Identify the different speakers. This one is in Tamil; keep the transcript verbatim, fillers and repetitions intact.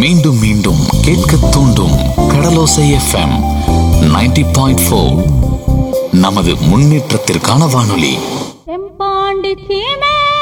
Speaker 1: மீண்டும் மீண்டும் கேட்க தூண்டும் கடலோசை எஃப்எம் நைன்டி பாயிண்ட் ஃபோர். நமது முன்னேற்றத்திற்கான வானொலி.
Speaker 2: செம்பாண்டி சீமே